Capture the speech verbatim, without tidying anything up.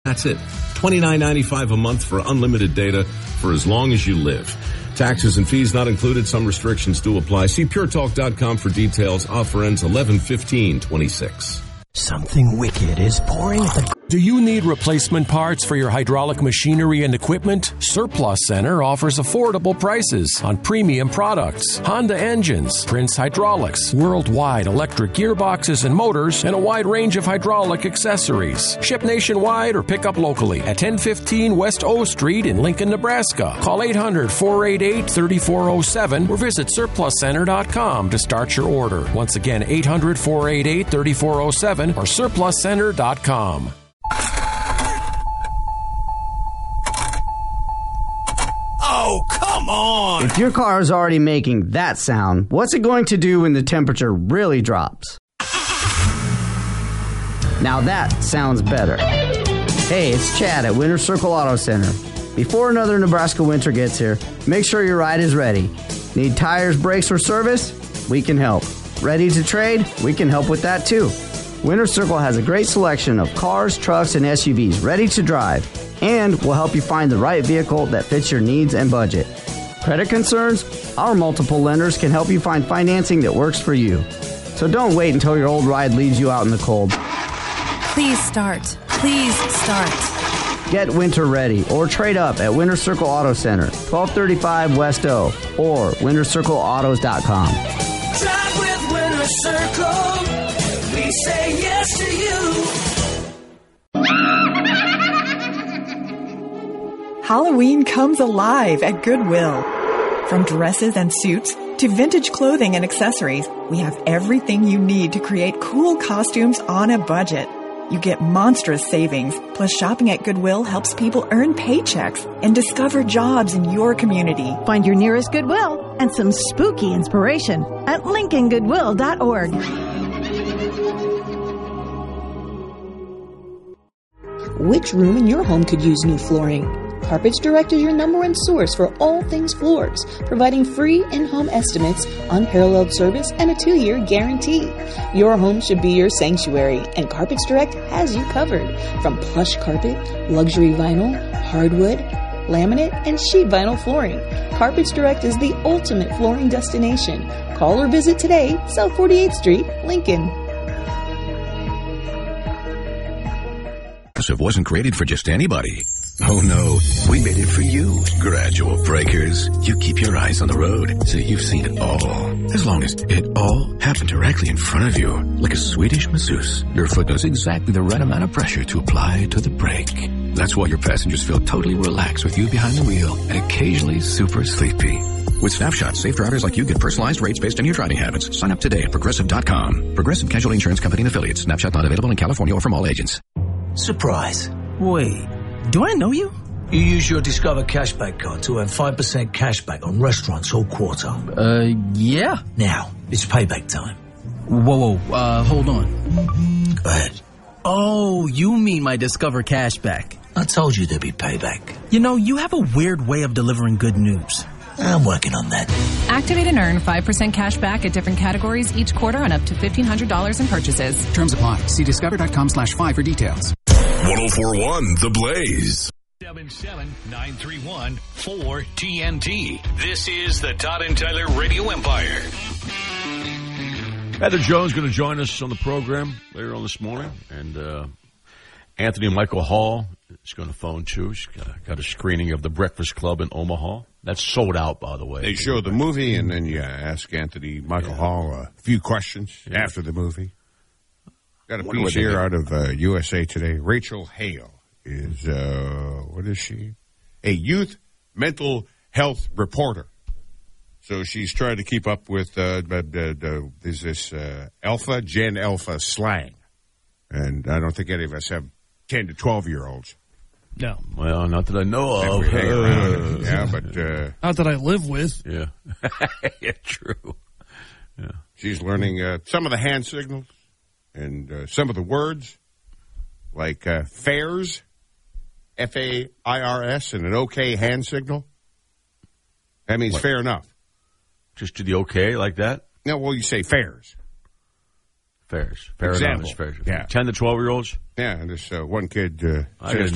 That's it. twenty-nine ninety-five a month for unlimited data for as long as you live. Taxes and fees not included. Some restrictions do apply. See pure talk dot com for details. Offer ends eleven fifteen twenty-six. Something wicked is pouring. Do you need replacement parts for your hydraulic machinery and equipment? Surplus Center offers affordable prices on premium products, Honda engines, Prince Hydraulics, worldwide electric gearboxes and motors, and a wide range of hydraulic accessories. Ship nationwide or pick up locally at ten fifteen West O Street in Lincoln, Nebraska. Call eight hundred, four eight eight, three four zero seven or visit surplus center dot com to start your order. Once again, eight hundred, four eight eight, three four zero seven or surplus center dot com. Oh, come on! If your car is already making that sound, what's it going to do when the temperature really drops? Now that sounds better. Hey, it's Chad at Winter Circle Auto Center. Before another Nebraska winter gets here, make sure your ride is ready. Need tires, brakes, or service? We can help. Ready to trade? We can help with that too. Winter Circle has a great selection of cars, trucks, and S U Vs ready to drive, and will help you find the right vehicle that fits your needs and budget. Credit concerns? Our multiple lenders can help you find financing that works for you. So don't wait until your old ride leaves you out in the cold. Please start. Please start. Get winter ready or trade up at Winter Circle Auto Center, twelve thirty-five West O, or winter circle autos dot com. Drive with Winter Circle. We say yes to you. Halloween comes alive at Goodwill. From dresses and suits to vintage clothing and accessories, we have everything you need to create cool costumes on a budget. You get monstrous savings, plus shopping at Goodwill helps people earn paychecks and discover jobs in your community. Find your nearest Goodwill and some spooky inspiration at lincoln goodwill dot org. Which room in your home could use new flooring? Carpets Direct is your number one source for all things floors, providing free in-home estimates, unparalleled service, and a two-year guarantee. Your home should be your sanctuary, and Carpets Direct has you covered. From plush carpet, luxury vinyl, hardwood, laminate, and sheet vinyl flooring, Carpets Direct is the ultimate flooring destination. Call or visit today, South forty-eighth Street, Lincoln. Progressive wasn't created for just anybody. Oh no, we made it for you. Gradual Breakers. You keep your eyes on the road, so you've seen it all. As long as it all happened directly in front of you, like a Swedish masseuse, your foot knows exactly the right amount of pressure to apply to the brake. That's why your passengers feel totally relaxed with you behind the wheel and occasionally super sleepy. With Snapshot, safe drivers like you get personalized rates based on your driving habits. Sign up today at progressive dot com. Progressive Casualty Insurance Company and Affiliates. Snapshot not available in California or from all agents. Surprise. Wait, do I know you? You use your Discover Cashback card to earn five percent cashback on restaurants all quarter. Uh, yeah. Now, it's payback time. Whoa, whoa, uh, hold on. Go ahead. Oh, you mean my Discover Cashback. I told you there'd be payback. You know, you have a weird way of delivering good news. I'm working on that. Activate and earn five percent cash back at different categories each quarter on up to fifteen hundred dollars in purchases. Terms apply. See discover dot com slash five for details. one oh four point one The Blaze. seven seven nine three one four T N T. This is the Todd and Tyler Radio Empire. Heather Jones going to join us on the program later on this morning. And uh, Anthony Michael Hall is going to phone too. She's got, got a screening of The Breakfast Club in Omaha. That's sold out, by the way. They show the movie, and then you ask Anthony Michael yeah. Hall a few questions yeah. after the movie. Got a piece here out of uh, U S A Today. Rachel Hale is, uh, what is she? A youth mental health reporter. So she's trying to keep up with, uh, uh, uh, is this uh, alpha, Gen Alpha slang. And I don't think any of us have ten to twelve-year-olds. No. Well, not that I know of. We hang around. Yeah, but... Uh, not that I live with. Yeah. Yeah, true. Yeah. She's learning uh, some of the hand signals and uh, some of the words, like uh, fairs, F A I R S, and an okay hand signal. That means what? Fair enough. Just do the okay like that? No, well, you say fairs. Fairs. Fair Example. enough is fairs. Yeah. ten to twelve-year-olds? Yeah, and this uh, one kid uh, I says